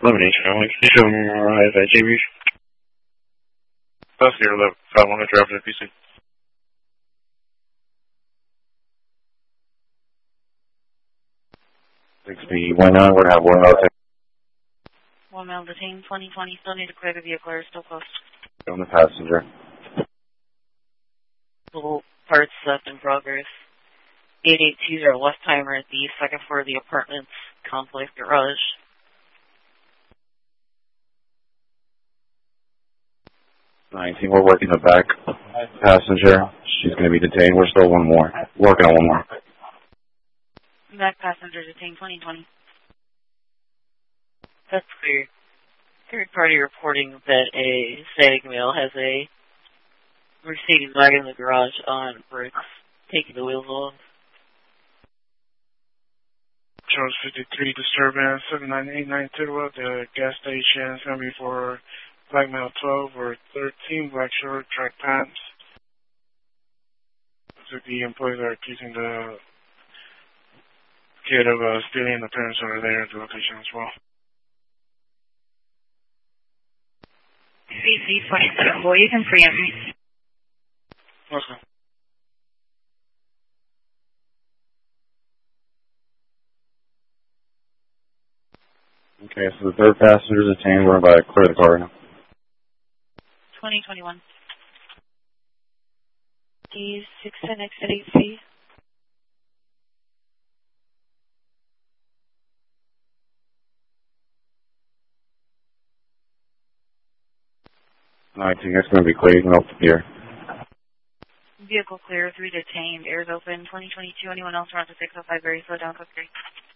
Elimination only. Condition arrive at JB. Bus here, 500 driver to PC. 60, we're going to have 1 mile detained. 1 mile detained, 2020, still need to clear the vehicle, or still close. On the passenger. Little parts left in progress. 882 left timer at the second floor of the apartment's complex garage. 19, we're working the back passenger. She's going to be detained. We're still one more. Working on one more. Back passenger detained, 2020. That's clear. Third party reporting that a static male has a Mercedes wagon in the garage on bricks, taking the wheels off. Charles 53 disturbance, 79892 at the gas station. It's going to be for black male 12 or 13, black short, track pants. So the employees are accusing the kid of stealing. The parents are there at the location as well. CC 27, boy, you can preempt me. Awesome. Okay, so the third passenger is detained. We're about to clear the car now. 2021. D610 exit 8C. I think that's going to be clear. No, here. Vehicle clear, 3 detained, airs open, 2022. Anyone else around to 605, very slow down, code 3.